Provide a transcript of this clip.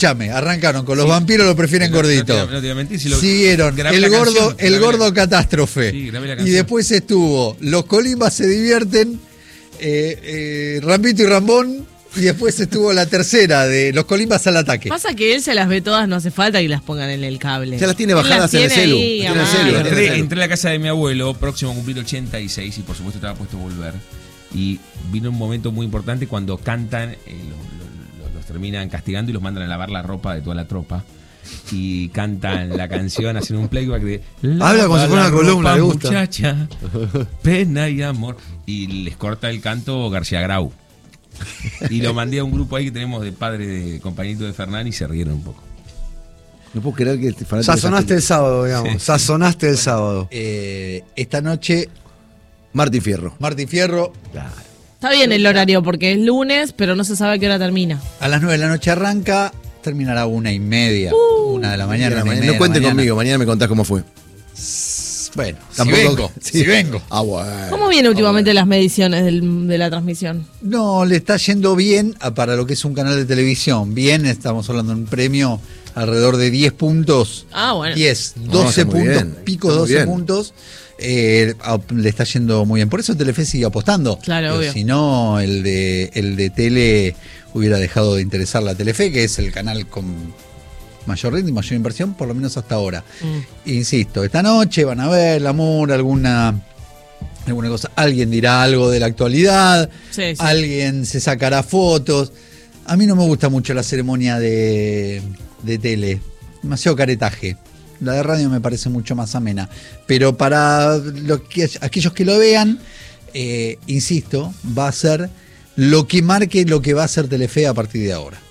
Chame, arrancaron con los vampiros, lo prefieren gordito. No te voy a mentir, siguieron el gordo catástrofe. Sí, y después estuvo Los Colimbas se divierten, Rambito y Rambón, y después estuvo la tercera de Los Colimbas al ataque. Pasa que él se las ve todas, no hace falta que las pongan en el cable. Ya las tiene bajadas en el celu. Entré a la casa de mi abuelo, próximo a cumplir 86, y por supuesto estaba puesto a volver. Y vino un momento muy importante cuando cantan, los terminan castigando y los mandan a lavar la ropa de toda la tropa. Y cantan la canción, hacen un playback de habla como si fuera una columna, le gusta. Muchacha, pena y amor. Y les corta el canto García Grau. Y lo mandé a un grupo ahí que tenemos de padre de compañito de Fernán y se rieron un poco. No puedo creer que sazonaste el sábado, digamos. Sí. Sazonaste el sábado. Esta noche Martín Fierro. Claro. Está bien el horario porque es lunes, pero no se sabe a qué hora termina. A las 9 de la noche arranca, terminará 1:30, 1 de la mañana. No cuenten conmigo, mañana me contás cómo fue. Bueno, tampoco. Si vengo. Bueno. ¿Cómo viene últimamente las mediciones de la transmisión? No, le está yendo bien para lo que es un canal de televisión. Bien, estamos hablando de un premio alrededor de 10 puntos. Bueno. 10, 12 puntos, bien. pico 12 puntos. Le está yendo muy bien. Por eso Telefe sigue apostando. Claro, obvio. Si no, el de tele hubiera dejado de interesar la Telefe, que es el canal con mayor ritmo y mayor inversión, por lo menos hasta ahora. Insisto, esta noche van a ver Lamour, alguna cosa. Alguien dirá algo de la actualidad. Sí. Alguien se sacará fotos. A mí no me gusta mucho la ceremonia de tele. Demasiado caretaje. La de radio me parece mucho más amena. Pero para aquellos que lo vean, insisto, va a ser lo que marque lo que va a hacer Telefe a partir de ahora.